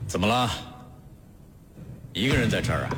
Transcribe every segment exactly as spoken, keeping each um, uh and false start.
怎么了？一个人在这儿啊？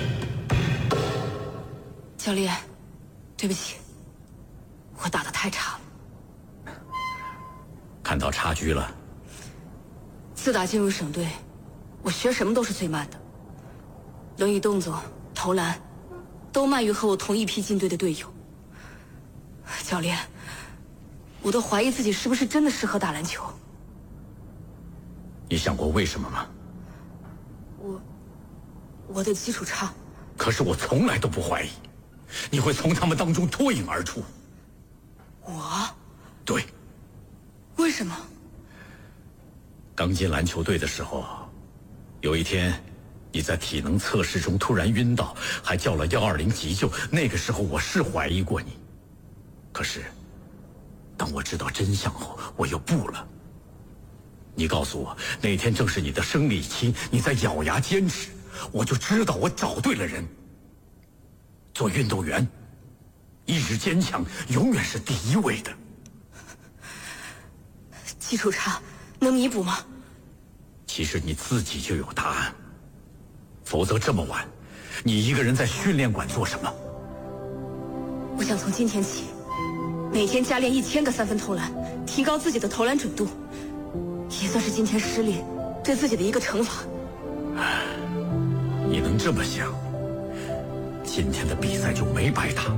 教练，对不起，我打得太差了。 看到差距了？ 自打进入省队，我学什么都是最慢的，轮椅动作、投篮，都慢于和我同一批进队的队友。教练，我都怀疑自己是不是真的适合打篮球。 你想过为什么吗？ 我，我的基础差。 可是我从来都不怀疑，你会从他们当中脱颖而出。 我？ 对。 为什么？ 刚进篮球队的时候，有一天，你在体能测试中突然晕倒，还叫了幺二零急救。那个时候我是怀疑过你，可是，当我知道真相后，我又不了。你告诉我那天正是你的生理期，你在咬牙坚持，我就知道我找对了人。做运动员，意志坚强永远是第一位的。 基础差能弥补吗？ 其实你自己就有答案，否则这么晚，你一个人在训练馆做什么？ 我想从今天起，每天加练一千个三分投篮，提高自己的投篮准度。也算是今天失利对自己的一个惩罚。 你能这么想，今天的比赛就没白打。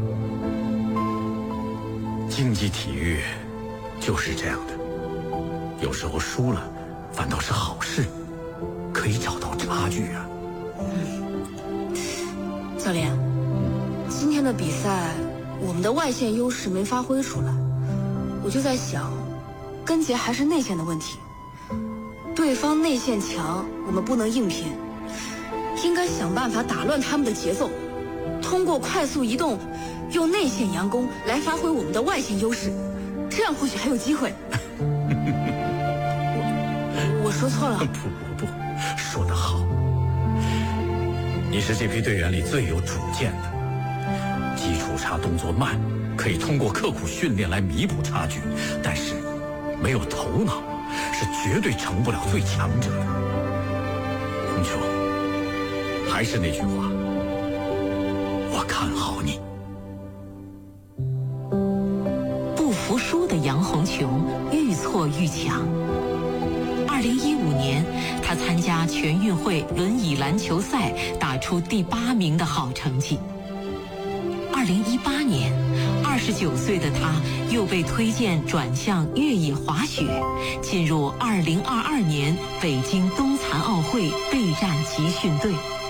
竞技体育就是这样的，有时候输了反倒是好事，可以找到差距啊。 嗯、教练，今天的比赛我们的外线优势没发挥出来，我就在想，根结还是内线的问题。对方内线强，我们不能硬拼，应该想办法打乱他们的节奏，通过快速移动，用内线佯攻来发挥我们的外线优势，这样或许还有机会。我我说错了？ 不不不，说得好。你是这批队员里最有主见的，基础差，动作慢，可以通过刻苦训练来弥补差距，但是没有头脑是绝对成不了最强者的。红球，还是那句话，我看好你。 不服输的杨红琼愈挫愈强。二零一五年，他参加全运会轮椅篮球赛，打出第八名的好成绩。二零一八年，二十九岁的他又被推荐转向越野滑雪，进入二零二二年北京冬残奥会备战集训队。